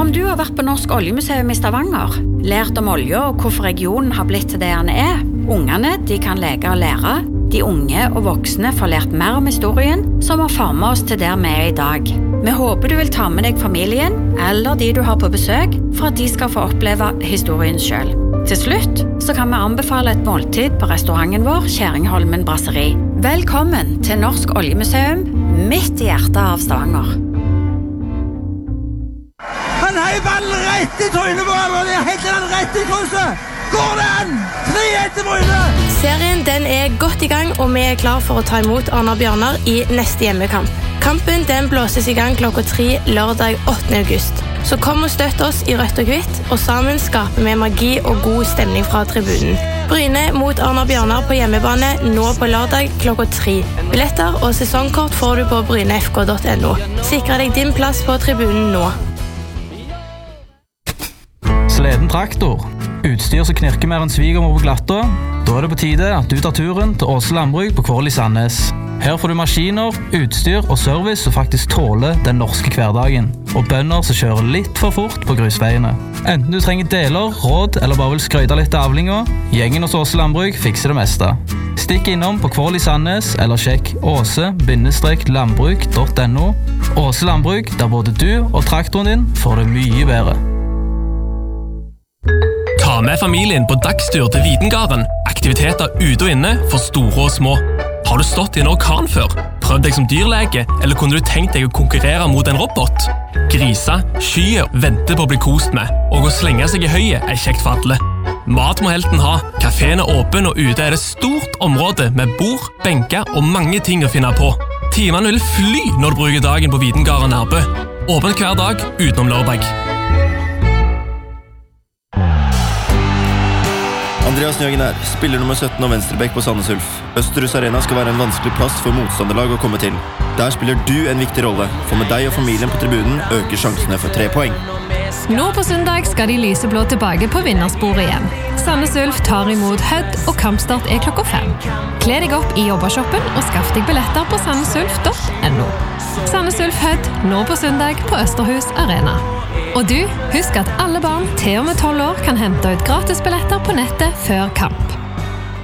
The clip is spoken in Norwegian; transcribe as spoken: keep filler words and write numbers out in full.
Om du har vært på Norsk Oljemuseum i Stavanger, lært om olje og hvorfor regionen har blitt til det den er, ungene de kan leke og lære, de unge og voksne får lært mer om historien som har formet oss til der vi er i dag. Vi håper du vil ta med deg familien eller de du har på besøk for at de skal få oppleve historien selv. Til slutt så kan vi anbefale et måltid på restauranten vår Kjæringholmen Brasserie. Velkommen til Norsk Oljemuseum, midt i hjertet av Stavanger. Han heier ballen rett i trynet på ham, og det heter han rett i krysset. Går det an? tre ett til Bryne! Serien den er godt i gang, og vi er klar for å ta imot Arna Bjørnar i neste hjemmekamp. Kampen den blåses i gang klokka tre lørdag åttende august. Så kom og støtt oss i rødt og hvitt, og sammen skaper vi magi og god stemning fra tribunen. Bryne mot Arna Bjørnar på hjemmebane nå på lørdag klokka tre. Billetter og sesongkort får du på bryne f k punktum n o. Sikre deg din plass på tribunen nå. Sleden traktor. Utstyr som knirker mer enn svigermor på glatta. Da er det på tide at du tar turen til Åse Landbruk på Kål i Sandnes. Her får du maskiner, utstyr og service som faktisk tåler den norske hverdagen. Og bønder som kjører litt for fort på grusveiene. Enten du trenger deler, råd eller bare vil skrøyte litt av avlinga, gjengen hos Åse Landbruk fikser det meste. Stikk innom på Kål i Sandnes eller sjekk åse landbruk punktum n o. Åse Landbruk, der både du og traktoren din får det mye bedre. Ta med familien på dagstur til Videngarden. Aktiviteter ute og inne for store og små. Har du stått i en orkan før? Prøv deg som dyrlege, eller kunne du tenkt deg å konkurrere mot en robot? Grisa, skyer, venter på å bli kost med, og å slenge seg i høyet er kjekt for alle. Mat må helten ha. Kaféen er åpen, og ute er det stort område med bord, benker og mange ting å finne på. Timene vil fly når du bruker dagen på Videngarden Nærbø. Åpent hver dag utenom lørdag. Andreas Njøgen her, spiller nummer sytten og venstrebekk på Sandnes Ulf. Østerhus Arena skal være en vanskelig plass for motstanderlag å komme til. Der spiller du en viktig rolle, for med deg og familien på tribunen øker sjansene for tre poeng. Nå på søndag skal de lyseblå tilbake på vinnersporet igjen. Sandnes Ulf tar imot Hødd, og kampstart er klokka fem. Kle deg opp i jobbershoppen og skaff deg billetter på sandesulf punktum n o. Sandnes Ulf Hødd, nå på søndag på Østerhus Arena. Og du, husk at alle barn til og med tolv år kan hente ut gratisbilletter på nettet før kamp.